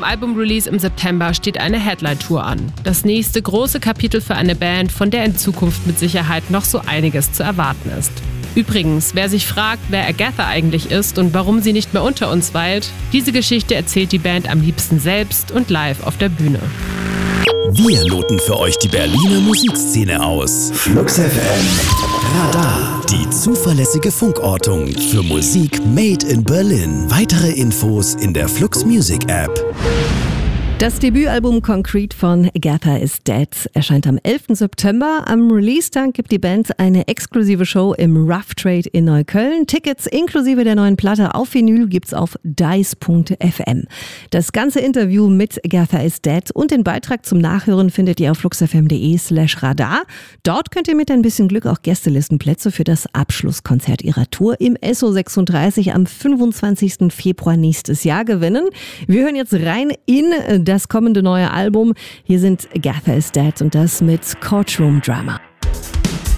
Album-Release im September steht eine Headline-Tour an. Das nächste große Kapitel für eine Band, von der in Zukunft mit Sicherheit noch so einiges zu erwarten ist. Übrigens, wer sich fragt, wer Agatha eigentlich ist und warum sie nicht mehr unter uns weilt, diese Geschichte erzählt die Band am liebsten selbst und live auf der Bühne. Wir loten für euch die Berliner Musikszene aus. Flux FM Radar, die zuverlässige Funkortung für Musik made in Berlin. Weitere Infos in der Flux Music App. Das Debütalbum Concrete von Agatha is Dead erscheint am 11. September. Am Release-Tag gibt die Band eine exklusive Show im Rough Trade in Neukölln. Tickets inklusive der neuen Platte auf Vinyl gibt's auf dice.fm. Das ganze Interview mit Agatha is Dead und den Beitrag zum Nachhören findet ihr auf fluxfm.de/radar. Dort könnt ihr mit ein bisschen Glück auch Gästelistenplätze für das Abschlusskonzert ihrer Tour im SO36 am 25. Februar nächstes Jahr gewinnen. Wir hören jetzt rein in das kommende neue Album. Hier sind Agatha is Dead und das mit Courtroom Drama.